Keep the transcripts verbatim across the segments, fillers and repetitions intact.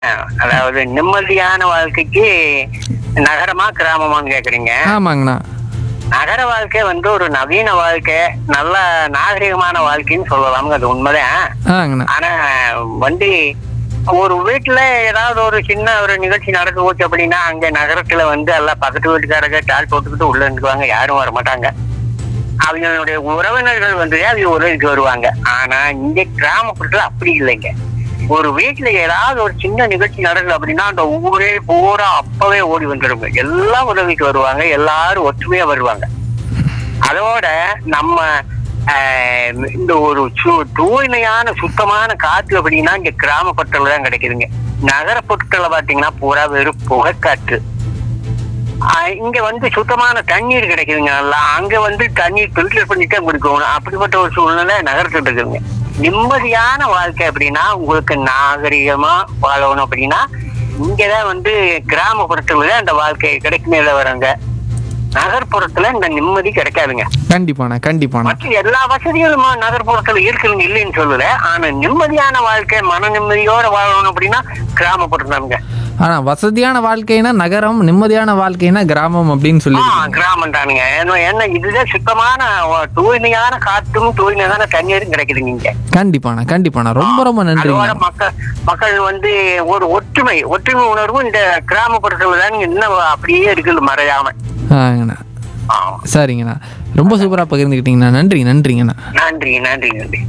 அதாவது நிம்மதியான வாழ்க்கைக்கு நகரமா கிராமமான்னு கேக்குறீங்க. ஆமாங்கண்ணா. நகர வாழ்க்கை வந்து ஒரு நவீன வாழ்க்கை, நல்ல நாகரிகமான வாழ்க்கைன்னு சொல்லலாமுங்க. அது உண்மைதான். ஆங்கண்ணா. ஆனா வந்து ஒரு வீட்டுல ஏதாவது ஒரு சின்ன ஒரு நிகழ்ச்சி நடக்க போச்சு அப்படின்னா அங்க நகரத்துல வந்து எல்லாம் பக்கத்து வீட்டுக்காரங்க டால் போட்டுக்கிட்டு உள்ள இருந்துக்குவாங்க, யாரும் வர மாட்டாங்க. அவங்களுடைய உறவினர்கள் வந்து அவங்க உதவிக்கு வருவாங்க. ஆனா இங்க கிராமப்புறத்துல அப்படி இல்லைங்க. ஒரு வீட்டுல ஏதாவது ஒரு சின்ன நிகழ்ச்சி நடக்குது அப்படின்னா அந்த ஊரே பூரா அப்பவே ஓடி வந்துருங்க, எல்லாம் உதவிக்கு வருவாங்க, எல்லாரும் ஒற்றுமையா வருவாங்க. அதோட நம்ம இந்த ஒரு தூய்மையான சுத்தமான காற்று அப்படின்னா இங்க கிராமப்புறத்துல தான் கிடைக்குதுங்க. நகரப்புறத்துல பாத்தீங்கன்னா பூரா வெறும் புகைக்காற்று. இங்க வந்து சுத்தமான தண்ணீர் கிடைக்குதுங்க. நல்லா அங்க வந்து தண்ணீர் ஃபில்டர் பண்ணிட்டே குடிக்கணும். அப்படிப்பட்ட ஒரு சூழ்நிலை நகரத்துல இருக்குதுங்க. நிம்மதியான வாழ்க்கை அப்படின்னா உங்களுக்கு நாகரிகமா வாழணும் அப்படின்னா இங்கதான் வந்து கிராமப்புறத்துல அந்த வாழ்க்கை கிடைக்குமே வரங்க. நகர்ப்புறத்துல இந்த நிம்மதி கிடைக்காதுங்க. கண்டிப்பாண்ணா கண்டிப்பாண்ணா. மற்ற எல்லா வசதிகளும் நகர்ப்புறத்துல இருக்குதுங்க, இல்லைன்னு சொல்லல. ஆனா நிம்மதியான வாழ்க்கை மன நிம்மதியோட வாழணும் அப்படின்னா கிராமப்புறம்தாங்க. ஆனா வசதியான வாழ்க்கைனா நகரம், நிம்மதியான வாழ்க்கைனா கிராமம் அப்படின்னு சொல்லி கிராமம் தானுங்க. ஏன்னா இதுதான் சுத்தமான தூய்மையான காற்றும் தூய்மையான தண்ணீரும் கிடைக்குதுங்க இங்க. கண்டிப்பாண்ணா கண்டிப்பாண்ணா. ரொம்ப ரொம்ப நன்றி. மக்கள் மக்கள் வந்து ஒரு ஒற்றுமை ஒற்றுமை உணர்வு இந்த கிராமப்புறத்துல தான் இன்னும் அப்படியே இருக்குது, மறையாம. ஆங்கண்ணா. சரிங்கண்ணா, ரொம்ப சூப்பரா பகிர்ந்துக்கிட்டீங்கண்ணா. நன்றி நன்றிங்கண்ணா. நன்றி நன்றி நன்றி.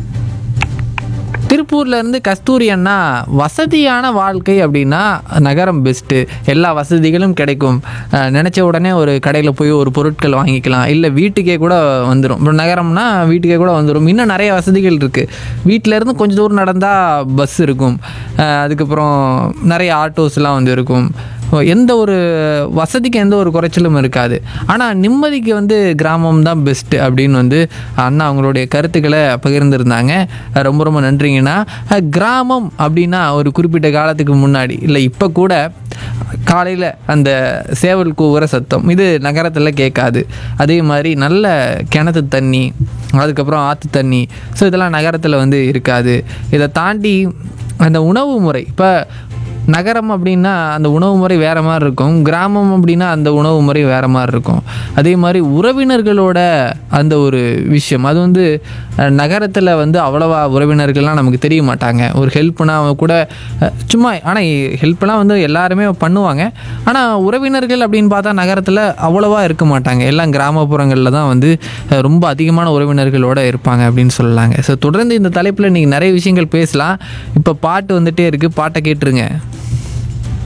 திருப்பூர்ல இருந்து கஸ்தூரி அண்ணா, வசதியான வாழ்க்கை அப்படின்னா நகரம் பெஸ்ட்டு, எல்லா வசதிகளும் கிடைக்கும், நினச்ச உடனே ஒரு கடையில் போய் ஒரு பொருட்கள் வாங்கிக்கலாம், இல்லை வீட்டுக்கே கூட வந்துடும். இப்போ நகரம்னா வீட்டுக்கே கூட வந்துடும். இன்னும் நிறைய வசதிகள் இருக்குது. வீட்டிலேருந்து கொஞ்சம் தூரம் நடந்தால் பஸ் இருக்கும், அதுக்கப்புறம் நிறைய ஆட்டோஸ்லாம் வந்து இருக்கும். எந்த ஒரு வசதிக்கு எந்த ஒரு குறைச்சலும் இருக்காது. ஆனால் நிம்மதிக்கு வந்து கிராமம் தான் பெஸ்ட்டு அப்படின்னு வந்து அண்ணா அவங்களுடைய கருத்துக்களை பகிர்ந்துருந்தாங்க. ரொம்ப ரொம்ப நன்றிங்கண்ணா. கிராமம் அப்படின்னா ஒரு குறிப்பிட்ட காலத்துக்கு முன்னாடி இல்லை இப்போ கூட காலையில் அந்த சேவல் கூவுற சத்தம் இது நகரத்தில் கேட்காது. அதே மாதிரி நல்ல கிணத்து தண்ணி, அதுக்கப்புறம் ஆற்று தண்ணி, ஸோ இதெல்லாம் நகரத்தில் வந்து இருக்காது. இதை தாண்டி அந்த உணவு முறை, இப்போ நகரம் அப்படின்னா அந்த உணவு முறை வேறு மாதிரி இருக்கும், கிராமம் அப்படின்னா அந்த உணவு முறை வேறு மாதிரி இருக்கும். அதே மாதிரி உறவினர்களோட அந்த ஒரு விஷயம் அது வந்து நகரத்தில் வந்து அவ்வளோவா உறவினர்கள்லாம் நமக்கு தெரிய மாட்டாங்க. ஒரு ஹெல்ப்னா அவங்க கூட சும்மா, ஆனால் ஹெல்ப்லாம் வந்து எல்லாருமே பண்ணுவாங்க. ஆனால் உறவினர்கள் அப்படின்னு பார்த்தா நகரத்தில் அவ்வளோவா இருக்க மாட்டாங்க. எல்லாம் கிராமப்புறங்களில் தான் வந்து ரொம்ப அதிகமான உறவினர்களோடு இருப்பாங்க அப்படின்னு சொல்லலாங்க. ஸோ தொடர்ந்து இந்த தலைப்பில் இன்றைக்கி நிறைய விஷயங்கள் பேசலாம். இப்போ பாட்டு வந்துகிட்டே இருக்குது, பாட்டை கேட்டுருங்க.